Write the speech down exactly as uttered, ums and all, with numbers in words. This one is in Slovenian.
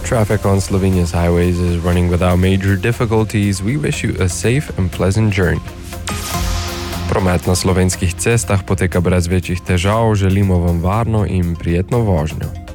Traffic on Slovenia's highways is running without major difficulties. We wish you a safe and pleasant journey. Promet na slovenskih cestah poteka brez večjih težav, želimo vam varno in prijetno vožnjo.